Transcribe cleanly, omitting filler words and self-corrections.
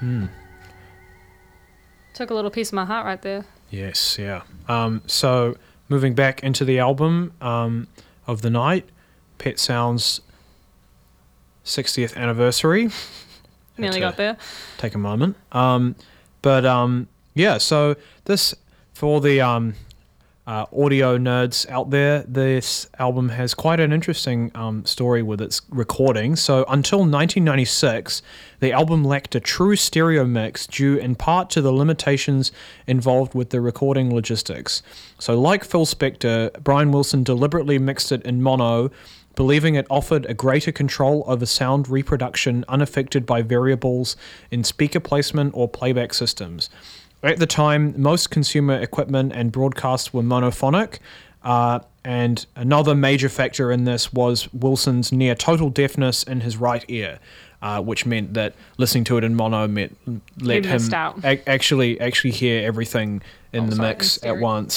Took a little piece of my heart right there. Yes, yeah. So moving back into the album of the night, Pet Sounds 60th anniversary. Nearly got there. Take a moment. Yeah, so this, for the audio nerds out there, this album has quite an interesting story with its recording. So until 1996, the album lacked a true stereo mix due in part to the limitations involved with the recording logistics. So like Phil Spector, Brian Wilson deliberately mixed it in mono, believing it offered a greater control over sound reproduction unaffected by variables in speaker placement or playback systems. At the time, most consumer equipment and broadcasts were monophonic, and another major factor in this was Wilson's near total deafness in his right ear, which meant that listening to it in mono let him actually hear everything in the mix at once.